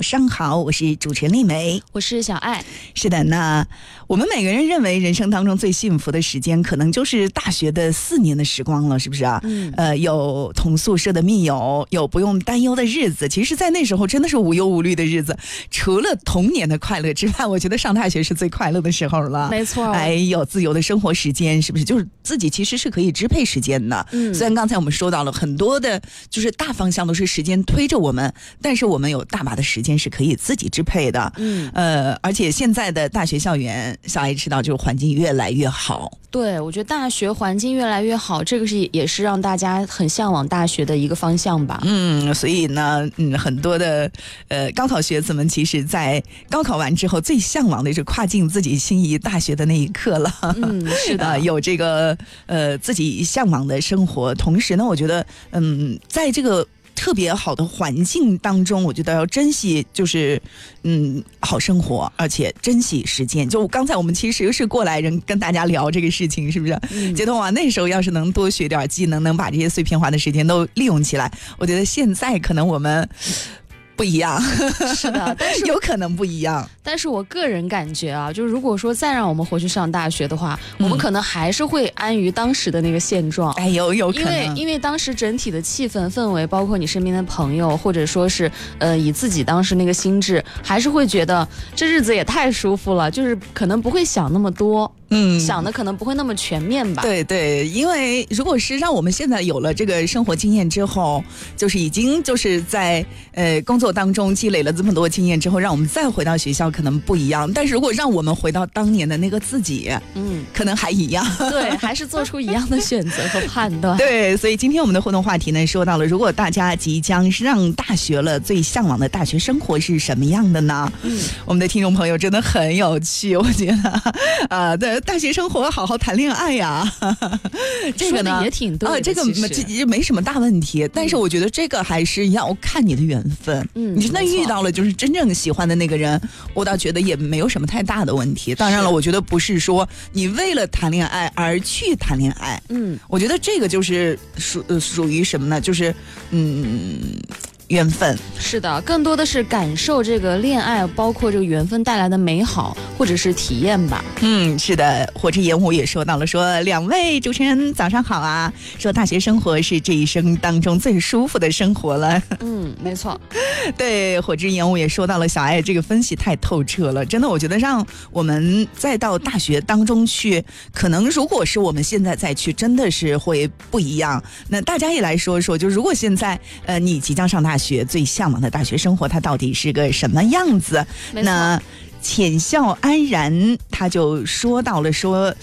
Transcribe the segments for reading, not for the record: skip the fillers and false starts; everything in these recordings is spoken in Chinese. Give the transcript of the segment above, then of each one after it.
上好，我是主持人丽梅， 我是小爱。 是的，那我们每个人认为人生当中最幸福的时间，可能就是大学的4年的时光了，是不是啊？有同宿舍的密友，有不用担忧的日子。其实，在那时候真的是无忧无虑的日子。除了童年的快乐之外，我觉得上大学是最快乐的时候了。 没错， 有自由的生活时间，是不是？就是自己其实是可以支配时间的。虽然刚才我们说到了很多的，就是大方向都是时间推着我们，但是我们有大把的时间是可以自己支配的。而且现在的大学校园，小爱知道就是环境越来越好。 对，我觉得大学环境越来越好，这个也是让大家很向往大学的一个方向吧。 所以呢，很多的高考学子们，其实在高考完之后，最向往的是跨进自己心仪大学的那一刻了。 是的， 有这个自己向往的生活，同时呢，我觉得在这个特别好的环境当中，我觉得要珍惜，就是好生活，而且珍惜时间。就刚才我们其实是过来人跟大家聊这个事情，是不是？觉得哇，那时候要是能多学点技能，能把这些碎片化的时间都利用起来，我觉得现在可能我们不一样。 是的，但是有可能不一样。 但是我个人感觉啊，就是如果说再让我们回去上大学的话，我们可能还是会安于当时的那个现状。 有可能， 因为当时整体的气氛围，包括你身边的朋友，或者说是以自己当时那个心智，还是会觉得这日子也太舒服了，就是可能不会想那么多。想的可能不会那么全面吧。 对，因为如果是让我们现在有了这个生活经验之后，就是已经就是在工作当中积累了这么多经验之后，让我们再回到学校可能不一样。但是如果让我们回到当年的那个自己，可能还一样。 对，还是做出一样的选择和判断。 对，所以今天我们的互动话题呢，说到了如果大家即将上大学了，最向往的大学生活是什么样的呢？我们的听众朋友真的很有趣，我觉得对。大学生活好好谈恋爱呀，这个呢也挺对的， 这个没什么大问题。但是我觉得这个还是要看你的缘分。你真的遇到了就是真正喜欢的那个人，我倒觉得也没有什么太大的问题。当然了，我觉得不是说你为了谈恋爱而去谈恋爱。我觉得这个就是属于什么呢？就是缘分。 是的，更多的是感受这个恋爱，包括这个缘分带来的美好或者是体验吧。 是的，火之烟雾也说到了，说两位主持人早上好啊，说大学生活是这一生当中最舒服的生活了。 没错。 对，火之烟雾也说到了，小爱这个分析太透彻了，真的，我觉得让我们再到大学当中去，可能如果是我们现在再去，真的是会不一样。那大家也来说说，就如果现在你即将上大学，最向往的大学生活它到底是个什么样子？那浅笑安然他就说到了说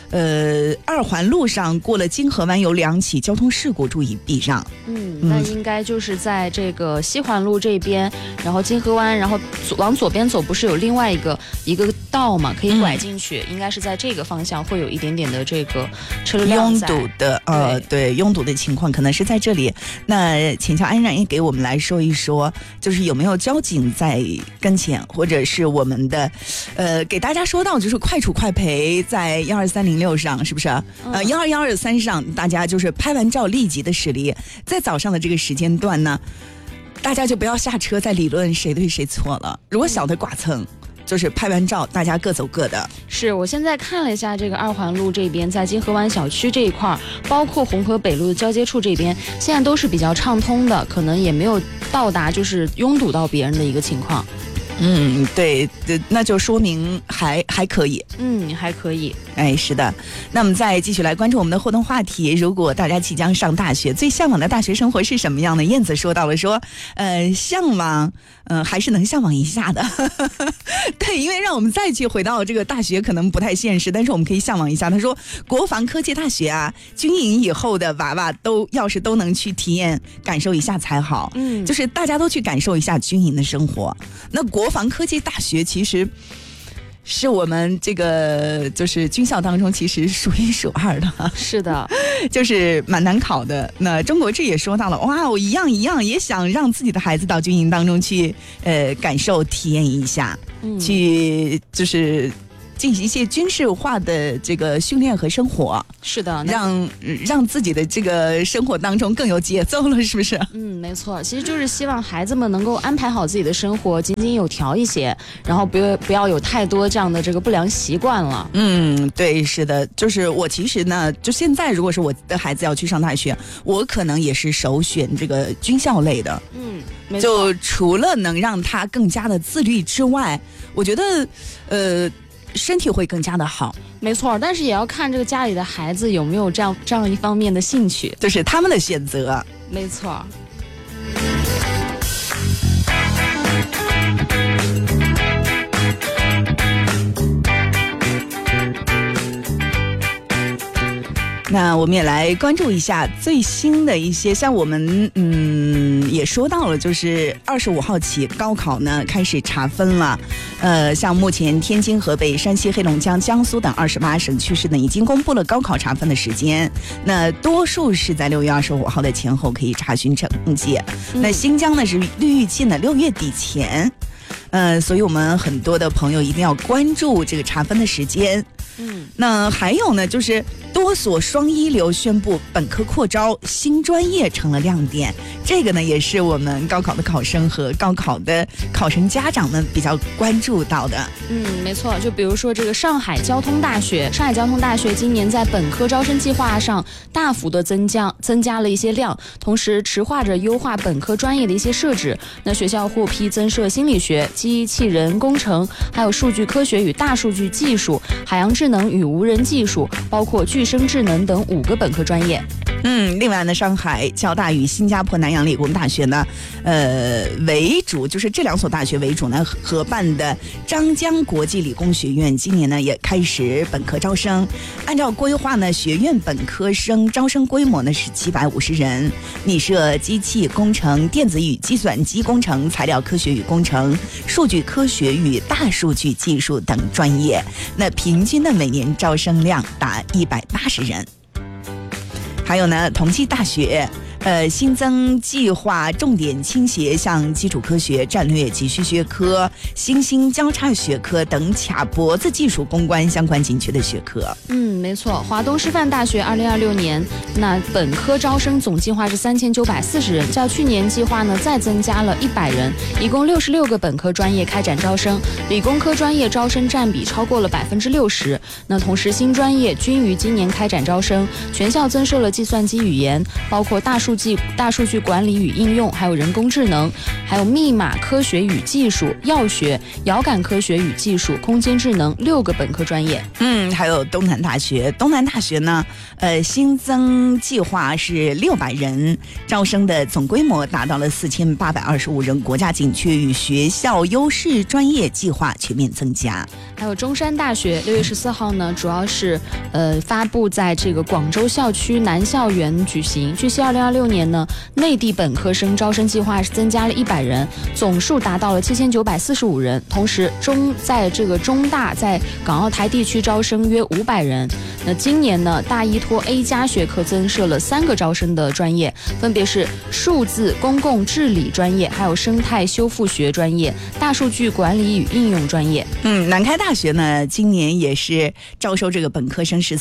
2环路上过了金河湾有2起交通事故，注意避让。 那应该就是在这个西环路这边，然后金河湾，然后往左边走，不是有另外一个道嘛，可以拐进去，应该是在这个方向会有一点点的这个车辆拥堵的对拥堵的情况可能是在这里。那浅笑安然也给我们来说一说，就是有没有交警在跟前，或者是我们的给大家说到就是快处快赔在12306上，是不是12123上，大家就是拍完照立即的驶离。在早上的这个时间段呢，大家就不要下车再理论谁对谁错了。如果小的剐蹭，就是拍完照大家各走各的。 是，我现在看了一下这个2环路这边，在金河湾小区这一块，包括红河北路的交接处这边，现在都是比较畅通的，可能也没有到达就是拥堵到别人的一个情况。 对，那就说明还可以。 还可以。 是的。那么再继续来关注我们的互动话题，如果大家即将上大学，最向往的大学生活是什么样的？燕子说到了说向往还是能向往一下的。对，因为让我们再去回到这个大学可能不太现实，但是我们可以向往一下。他说国防科技大学啊，军营以后的娃娃要是都能去体验感受一下才好。就是大家都去感受一下军营的生活。那国防科技大学其实是我们这个就是军校当中其实数1数2的。 是的， 就是蛮难考的。那中国志也说到了，哇，我一样也想让自己的孩子到军营当中去感受体验一下，去就是进行一些军事化的这个训练和生活。 是的， 让自己的这个生活当中更有节奏了，是不是？ 没错，其实就是希望孩子们能够安排好自己的生活，井井有条一些，然后不要有太多这样的这个不良习惯了。 对，是的，就是我其实呢，就现在如果是我的孩子要去上大学，我可能也是首选这个军校类的。 没错， 就除了能让他更加的自律之外，我觉得身体会更加的好。 没错，但是也要看这个家里的孩子有没有这样一方面的兴趣， 就是他们的选择。 没错。 那我们也来关注一下最新的一些，像我们也说到了，就是25号起高考呢开始查分了。像目前天津、河北、山西、黑龙江、江苏等28省区市呢已经公布了高考查分的时间，那多数是在6月25号的前后可以查询成绩。那新疆呢是预计呢6月底前，所以我们很多的朋友一定要关注这个查分的时间。那还有呢，就是多所双一流宣布本科扩招，新专业成了亮点。这个呢，也是我们高考的考生和高考的考生家长们比较关注到的。 没错，就比如说这个上海交通大学今年在本科招生计划上大幅的增加了一些量，同时迟化着优化本科专业的一些设置。那学校获批增设心理学、机器人工程，还有数据科学与大数据技术、海洋智能与无人技术，包括具生智能等5个本科专业。 另外呢，上海交大与新加坡南洋理工大学呢，为主，就是这2所大学为主呢合办的张江国际理工学院，今年呢也开始本科招生。按照规划呢，学院本科生招生规模呢是750人，拟设机器工程、电子与计算机工程、材料科学与工程、数据科学与大数据技术等专业。那平均的每年招生量达180人。还有呢，同济大学新增计划重点倾斜向基础科学、战略及需学科、新兴交叉学科等卡脖子技术攻关相关紧缺的学科。 没错，华东师范大学2026年那本科招生总计划是3940人，较去年计划呢再增加了100人，一共66个本科专业开展招生，理工科专业招生占比超过了60%。那同时新专业均于今年开展招生，全校增设了计算机语言，包括大数据管理与应用，还有人工智能，还有密码科学与技术、药学、遥感科学与技术、空间智能6个本科专业。 还有东南大学呢，新增计划是600人，招生的总规模达到了4825人，国家紧缺与学校优势专业计划全面增加。 还有中山大学6月14号呢，主要是发布在这个广州校区南校园举行。据悉2026年呢，内地本科生招生计划是增加了100人，总数达到了7945人。同时在这个中大在港澳台地区招生约500人。那今年呢，大一脱 A+ 学科增设了3个招生的专业，分别是数字公共治理专业，还有生态修复学专业、大数据管理与应用专业。 南开大学呢，今年也是招收这个本科生是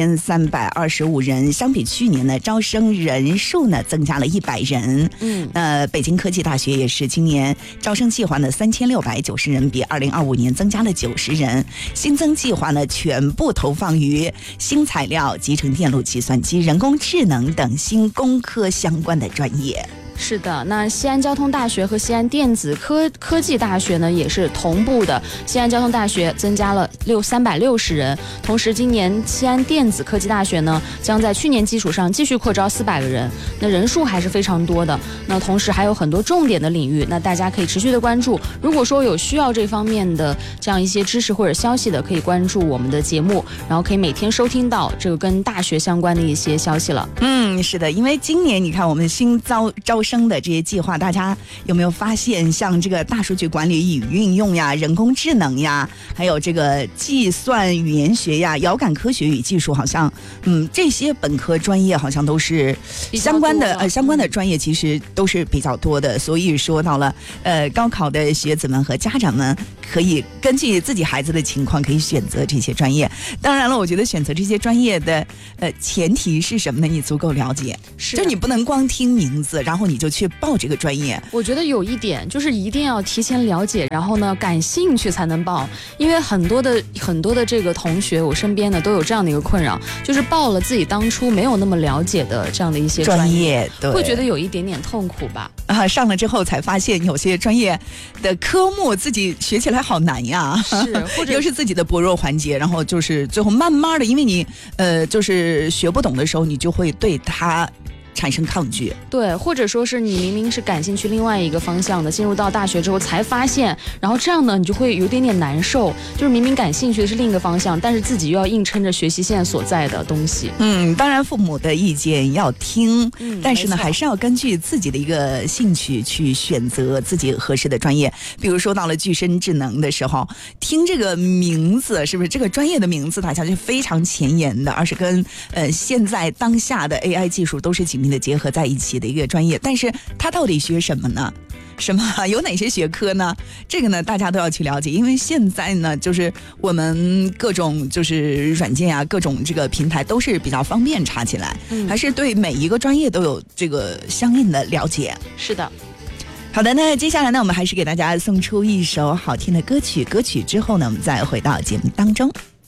4325人，相比去年呢，招生人数呢增加了100人。北京科技大学也是今年招生计划呢3690人，比2025年增加了90人。新增计划呢全部投放于新材料、集成电路、计算机、人工智能等新工科相关的专业。 是的，那西安交通大学和西安电子科技大学呢也是同步的。西安交通大学增加了360人，同时今年西安电子科技大学呢将在去年基础上继续扩招400个人，那人数还是非常多的。那同时还有很多重点的领域，那大家可以持续的关注。如果说有需要这方面的这样一些知识或者消息的，可以关注我们的节目，然后可以每天收听到这个跟大学相关的一些消息了。 是的，因为今年你看我们新招生生的这些计划，大家有没有发现，像这个大数据管理与运用呀、人工智能呀，还有这个计算语言学呀、遥感科学与技术，好像这些本科专业好像都是相关的专业，其实都是比较多的。所以说到了高考的学子们和家长们，可以根据自己孩子的情况，可以选择这些专业。当然了，我觉得选择这些专业的前提是什么呢？你足够了解，就你不能光听名字，然后你就去报这个专业。 我觉得有一点就是一定要提前了解，然后呢感兴趣才能报。因为很多的这个同学，我身边呢都有这样的一个困扰，就是报了自己当初没有那么了解的这样的一些专业，对，会觉得有一点点痛苦吧。 上了之后才发现有些专业的科目自己学起来好难呀， 是，或者又是自己的薄弱环节，然后就是最后慢慢的，因为你就是学不懂的时候，你就会对它产生抗拒。 对，或者说是你明明是感兴趣另外一个方向的，进入到大学之后才发现，然后这样呢你就会有点难受，就是明明感兴趣的是另一个方向，但是自己又要硬撑着学习现在所在的东西。 当然父母的意见要听，但是呢还是要根据自己的一个兴趣去选择自己合适的专业。比如说到了具身智能的时候，听这个名字，是不是这个专业的名字好像是非常前沿的，而是跟现在当下的 AI 技术都是紧密的结合在一起的一个专业，但是它到底学什么呢？有哪些学科呢？这个呢大家都要去了解，因为现在呢就是我们各种就是软件啊，各种这个平台都是比较方便查起来，还是对每一个专业都有这个相应的了解。 是的。 好的，那接下来呢我们还是给大家送出一首好听的歌曲之后呢我们再回到节目当中。